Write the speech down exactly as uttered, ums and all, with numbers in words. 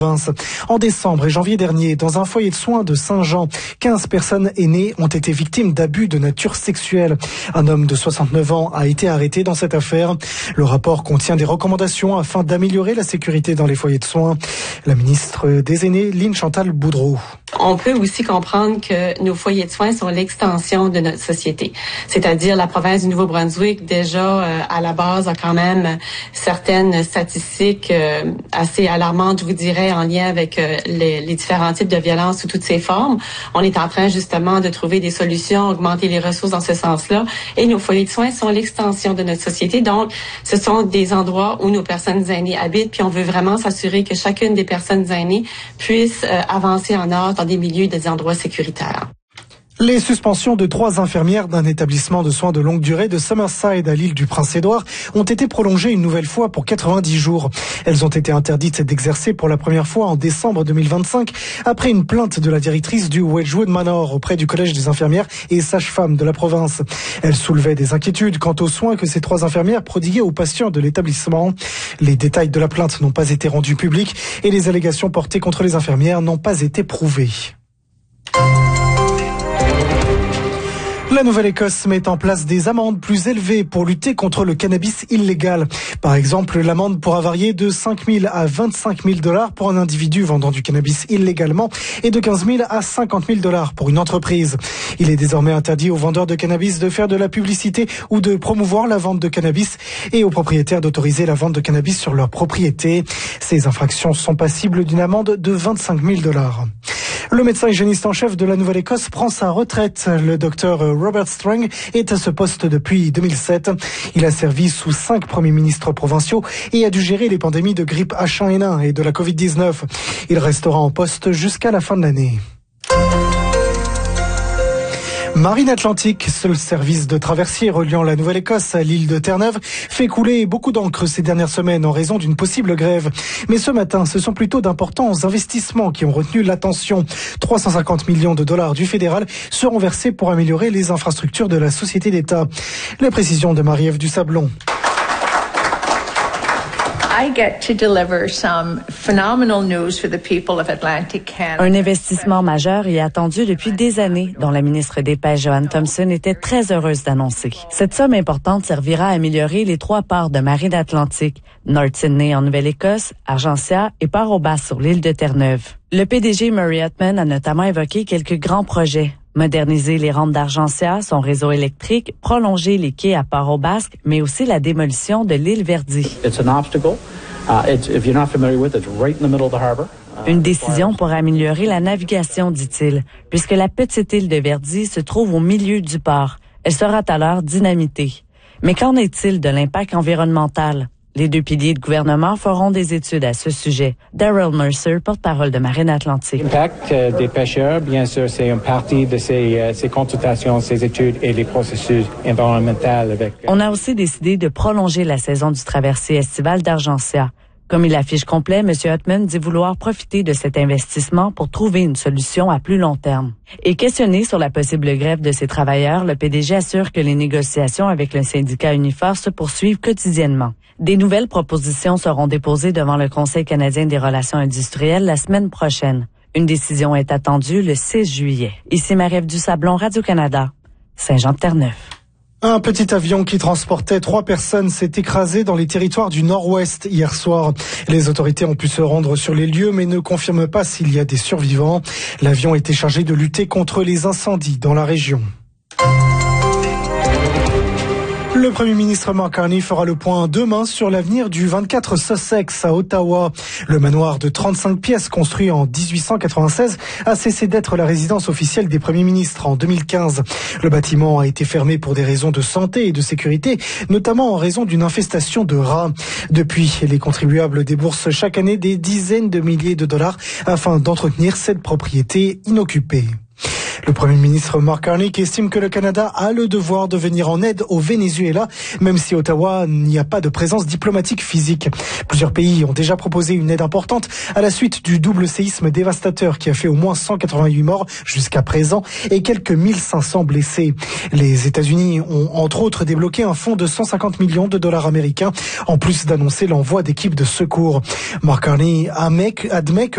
En décembre et janvier dernier, dans un foyer de soins de Saint-Jean, quinze personnes aînées ont été victimes d'abus de nature sexuelle. Un homme de soixante-neuf ans a été arrêté dans cette affaire. Le rapport contient des recommandations afin d'améliorer la sécurité dans les foyers de soins. La ministre des Aînés, Lynne Chantal Boudreau. On peut aussi comprendre que nos foyers de soins sont l'extension de notre société. C'est-à-dire la province du Nouveau-Brunswick, déjà euh, à la base, a quand même certaines statistiques euh, assez alarmantes, je vous dirais, en lien avec euh, les, les différents types de violences sous toutes ses formes. On est en train justement de trouver des solutions, augmenter les ressources dans ce sens-là. Et nos foyers de soins sont l'extension de notre société. Donc, ce sont des endroits où nos personnes aînées habitent. Puis on veut vraiment s'assurer que chacune des personnes aînées puisse euh, avancer en âge dans des milieux, des endroits sécuritaires. Les suspensions de trois infirmières d'un établissement de soins de longue durée de Summerside à l'île du Prince-Édouard ont été prolongées une nouvelle fois pour quatre-vingt-dix jours. Elles ont été interdites d'exercer pour la première fois en décembre deux mille vingt-cinq après une plainte de la directrice du Wedgwood Manor auprès du Collège des infirmières et sages-femmes de la province. Elle soulevait des inquiétudes quant aux soins que ces trois infirmières prodiguaient aux patients de l'établissement. Les détails de la plainte n'ont pas été rendus publics et les allégations portées contre les infirmières n'ont pas été prouvées. La Nouvelle-Écosse met en place des amendes plus élevées pour lutter contre le cannabis illégal. Par exemple, l'amende pourra varier de cinq mille à vingt-cinq mille dollars pour un individu vendant du cannabis illégalement et de quinze mille à cinquante mille dollars pour une entreprise. Il est désormais interdit aux vendeurs de cannabis de faire de la publicité ou de promouvoir la vente de cannabis et aux propriétaires d'autoriser la vente de cannabis sur leur propriété. Ces infractions sont passibles d'une amende de vingt-cinq mille dollars. Le médecin hygiéniste en chef de la Nouvelle-Écosse prend sa retraite. Le docteur Robert Strang est à ce poste depuis deux mille sept. Il a servi sous cinq premiers ministres provinciaux et a dû gérer les pandémies de grippe H un N un et de la covid dix-neuf. Il restera en poste jusqu'à la fin de l'année. Marine Atlantique, seul service de traversier reliant la Nouvelle-Écosse à l'île de Terre-Neuve, fait couler beaucoup d'encre ces dernières semaines en raison d'une possible grève. Mais ce matin, ce sont plutôt d'importants investissements qui ont retenu l'attention. trois cent cinquante millions de dollars du fédéral seront versés pour améliorer les infrastructures de la société d'État. Les précisions de Marie-Ève Dusablon. Un investissement majeur est attendu depuis des années, dont la ministre des Pêches, Joanne Thompson, était très heureuse d'annoncer. Cette somme importante servira à améliorer les trois ports de Marine Atlantique, North Sydney en Nouvelle-Écosse, Argentia et Port-au-Basque sur l'île de Terre-Neuve. Le P D G Murray Hutman a notamment évoqué quelques grands projets. Moderniser les rampes d'Argentia, son réseau électrique, prolonger les quais à Port-au-Basque, mais aussi la démolition de l'île Verdi. Une décision pour améliorer la navigation, dit-il, puisque la petite île de Verdi se trouve au milieu du port. Elle sera alors dynamitée. Mais qu'en est-il de l'impact environnemental? Les deux piliers de gouvernement feront des études à ce sujet. Daryl Mercer, porte-parole de Marine Atlantique. L'impact euh, des pêcheurs, bien sûr, c'est une partie de ces, euh, ces consultations, ces études et les processus environnementaux. Avec, euh... On a aussi décidé de prolonger la saison du traversier estival d'Argentia. Comme il affiche complet, M. Hutman dit vouloir profiter de cet investissement pour trouver une solution à plus long terme. Et questionné sur la possible grève de ces travailleurs, le P D G assure que les négociations avec le syndicat Unifor se poursuivent quotidiennement. Des nouvelles propositions seront déposées devant le Conseil canadien des relations industrielles la semaine prochaine. Une décision est attendue le six juillet. Ici Marie-Ève Dusablon, Radio-Canada, Saint-Jean-de-Terre-Neuve. Un petit avion qui transportait trois personnes s'est écrasé dans les territoires du Nord-Ouest hier soir. Les autorités ont pu se rendre sur les lieux mais ne confirment pas s'il y a des survivants. L'avion était chargé de lutter contre les incendies dans la région. Le Premier ministre Mark Carney fera le point demain sur l'avenir du vingt-quatre Sussex à Ottawa. Le manoir de trente-cinq pièces construit en dix-huit cent quatre-vingt-seize a cessé d'être la résidence officielle des premiers ministres en deux mille quinze. Le bâtiment a été fermé pour des raisons de santé et de sécurité, notamment en raison d'une infestation de rats. Depuis, les contribuables déboursent chaque année des dizaines de milliers de dollars afin d'entretenir cette propriété inoccupée. Le Premier ministre Mark Carney qui estime que le Canada a le devoir de venir en aide au Venezuela, même si Ottawa n'y a pas de présence diplomatique physique. Plusieurs pays ont déjà proposé une aide importante à la suite du double séisme dévastateur qui a fait au moins cent quatre-vingt-huit morts jusqu'à présent et quelques mille cinq cents blessés. Les États-Unis ont entre autres débloqué un fonds de cent cinquante millions de dollars américains, en plus d'annoncer l'envoi d'équipes de secours. Mark Carney admet que